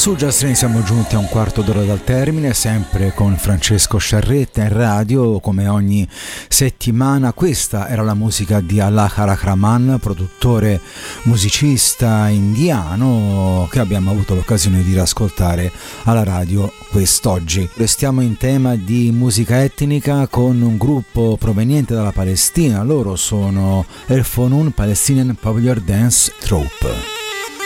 Su Just Train siamo giunti a un quarto d'ora dal termine, sempre con Francesco Sciarretta in radio come ogni settimana. Questa era la musica di Allah Rahman, produttore musicista indiano che abbiamo avuto l'occasione di ascoltare alla radio quest'oggi. Restiamo in tema di musica etnica con un gruppo proveniente dalla Palestina. Loro sono El Fonun Palestinian Popular Dance Troupe.